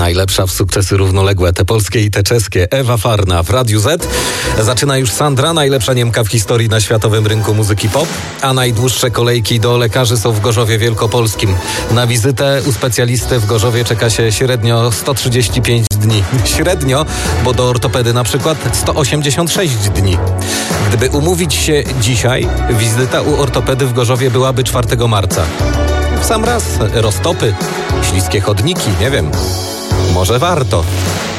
Najlepsza w sukcesy równoległe, te polskie i te czeskie. Ewa Farna w Radiu Z. Zaczyna już Sandra, najlepsza Niemka w historii na światowym rynku muzyki pop, a najdłuższe kolejki do lekarzy są w Gorzowie Wielkopolskim. Na wizytę u specjalisty w Gorzowie czeka się średnio 135 dni. Średnio, bo do ortopedy na przykład 186 dni. Gdyby umówić się dzisiaj, wizyta u ortopedy w Gorzowie byłaby 4 marca. W sam raz roztopy, śliskie chodniki, nie wiem. Może warto.